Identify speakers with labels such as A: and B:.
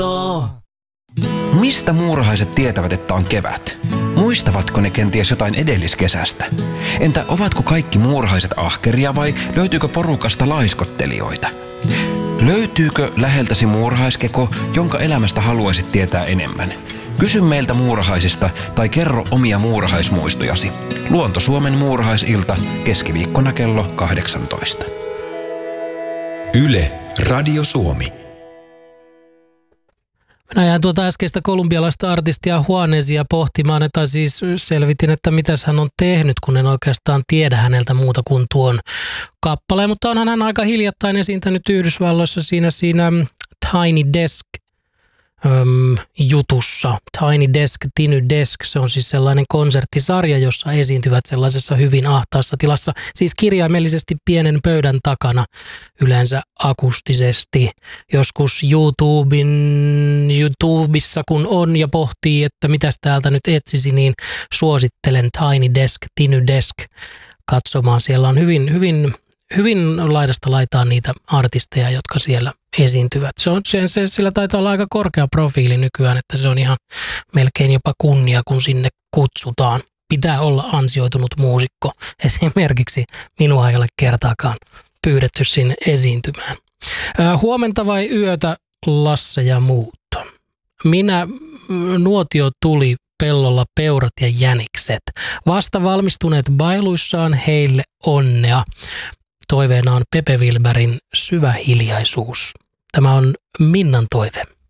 A: Mistä muurahaiset tietävät, että on kevät? Muistavatko ne kenties jotain edelliskesästä? Entä ovatko kaikki muurahaiset ahkeria vai löytyykö porukasta laiskottelijoita? Löytyykö läheltäsi muurahaiskeko, jonka elämästä haluaisit tietää enemmän? Kysy meiltä muurahaisista tai kerro omia muurahaismuistojasi. Luonto Suomen muurahaisilta keskiviikkona kello 18.
B: Yle, Radio Suomi.
C: Minä jään tuota äskeistä kolumbialaista artistia Juanesia pohtimaan, että siis selvitin, että mitäs hän on tehnyt, kun en oikeastaan tiedä häneltä muuta kuin tuon kappaleen. Mutta onhan hän aika hiljattain esiintynyt Yhdysvalloissa siinä Tiny Desk jutussa. Tiny Desk, Tiny Desk, se on siis sellainen konserttisarja, jossa esiintyvät sellaisessa hyvin ahtaassa tilassa, siis kirjaimellisesti pienen pöydän takana, yleensä akustisesti. Joskus YouTubessa kun on ja pohtii, että mitäs täältä nyt etsisi, niin suosittelen Tiny Desk, Tiny Desk katsomaan. Siellä on hyvin laidasta laitaan niitä artisteja, jotka siellä esiintyvät. Sillä taitaa olla aika korkea profiili nykyään, että se on ihan melkein jopa kunnia, kun sinne kutsutaan. Pitää olla ansioitunut muusikko. Esimerkiksi minua ei ole kertaakaan pyydetty sinne esiintymään. Huomenta vai yötä, Lasse ja muut? Nuotio tuli, pellolla peurat ja jänikset. Vasta valmistuneet bailuissaan, heille onnea. Toiveena on Pepe Wilbergin Syvä hiljaisuus. Tämä on Minnan toive.